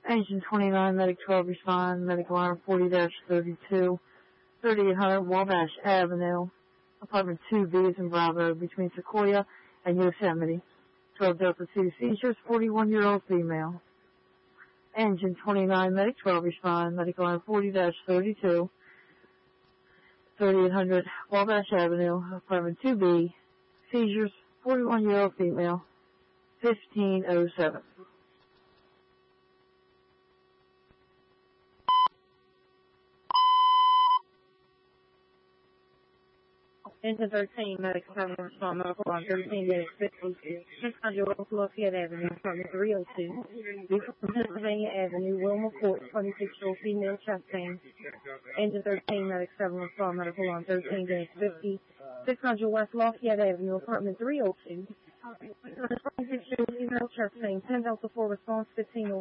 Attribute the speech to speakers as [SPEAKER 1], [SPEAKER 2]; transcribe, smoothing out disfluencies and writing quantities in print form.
[SPEAKER 1] Engine 29, Medic 12, respond. Medic alarm 40-32, 3800 Wabash Avenue, apartment 2B is in Bravo, between Sequoia and Yosemite. 12 Delta 2 seizures, 41-year-old female. Engine 29, Medic 12, respond. Medic alarm 40-32, 3800 Wabash Avenue, apartment 2B, seizures, 41-year-old female. 1507.
[SPEAKER 2] Engine 13, Medic 7, respond. Medical on 13-50, 600 West Lafayette Avenue, apartment 302, Beacon, Pennsylvania Avenue, Wilma Court, 26-year-old female, chest pain. Engine 13, Medic 7, respond. Medical on 13-50, 600 West Lafayette Avenue, apartment 302, 26-year-old female, chest pain. 10 Delta 4, response 15.